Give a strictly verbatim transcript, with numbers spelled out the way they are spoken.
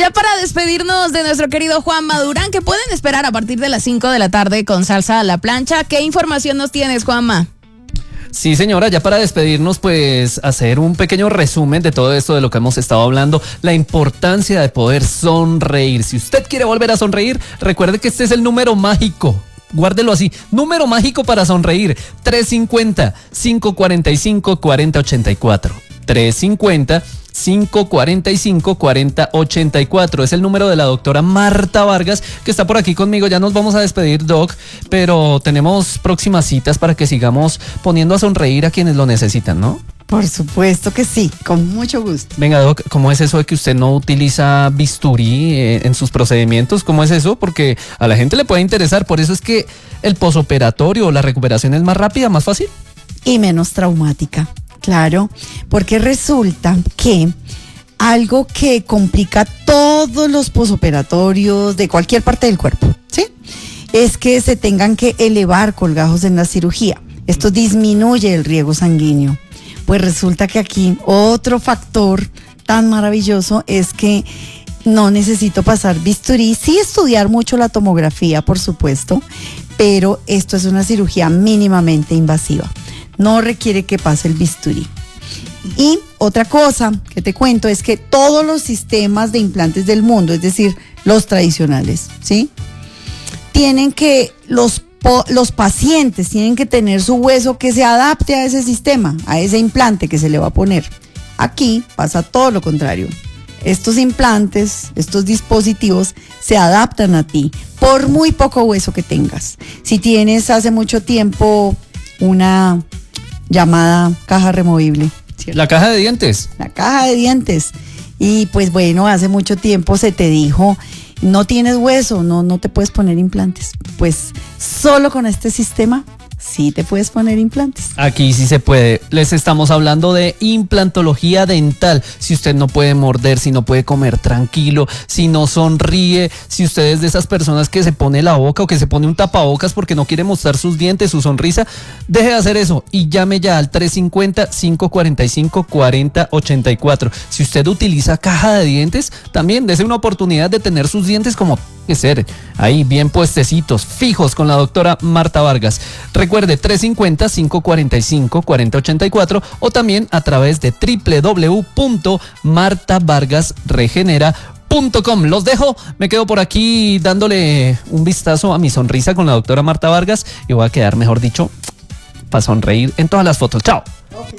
Ya para despedirnos de nuestro querido Juan Madurán, que pueden esperar a partir de las cinco de la tarde con Salsa a la Plancha. ¿Qué información nos tienes, Juanma? Sí, señora, ya para despedirnos, pues hacer un pequeño resumen de todo esto de lo que hemos estado hablando, la importancia de poder sonreír. Si usted quiere volver a sonreír, recuerde que este es el número mágico. Guárdelo así, número mágico para sonreír, tres cinco cero, cinco cuatro cinco, cuatro cero ocho cuatro. tres cinco cero, cinco cuatro cinco, cuatro cero ocho cuatro. Es el número de la doctora Marta Vargas, que está por aquí conmigo. Ya nos vamos a despedir, Doc, pero tenemos próximas citas para que sigamos poniendo a sonreír a quienes lo necesitan, ¿no? Por supuesto que sí, con mucho gusto. Venga, Doc, ¿cómo es eso de que usted no utiliza bisturí eh, en sus procedimientos? ¿Cómo es eso? Porque a la gente le puede interesar. Por eso es que el posoperatorio, la recuperación es más rápida, más fácil. Y menos traumática. Claro, porque resulta que algo que complica todos los posoperatorios de cualquier parte del cuerpo, ¿sí? Es que se tengan que elevar colgajos en la cirugía. Esto disminuye el riego sanguíneo. Pues resulta que aquí otro factor tan maravilloso es que no necesito pasar bisturí, sí estudiar mucho la tomografía, por supuesto, pero esto es una cirugía mínimamente invasiva. No requiere que pase el bisturí. Y otra cosa que te cuento es que todos los sistemas de implantes del mundo, es decir, los tradicionales, ¿sí? Tienen que, los, los pacientes tienen que tener su hueso que se adapte a ese sistema, a ese implante que se le va a poner. Aquí pasa todo lo contrario. Estos implantes, estos dispositivos se adaptan a ti por muy poco hueso que tengas. Si tienes hace mucho tiempo una llamada caja removible, ¿cierto? La caja de dientes. La caja de dientes. Y pues bueno, hace mucho tiempo se te dijo, no tienes hueso, no, no te puedes poner implantes. Pues solo con este sistema sí te puedes poner implantes. Aquí sí se puede. Les estamos hablando de implantología dental. Si usted no puede morder, si no puede comer tranquilo, si no sonríe, si usted es de esas personas que se pone la boca o que se pone un tapabocas porque no quiere mostrar sus dientes, su sonrisa, deje de hacer eso y llame ya al tres cinco cero, cinco cuatro cinco, cuatro cero ocho cuatro. Si usted utiliza caja de dientes, también dése una oportunidad de tener sus dientes como que ser ahí bien puestecitos, fijos con la doctora Marta Vargas. Recuerde tres cinco cero, cinco cuatro cinco, cuatro cero ocho cuatro o también a través de doble u doble u doble u punto marta vargas regenera punto com. Los dejo, me quedo por aquí dándole un vistazo a mi sonrisa con la doctora Marta Vargas y voy a quedar, mejor dicho, para sonreír en todas las fotos. Chao.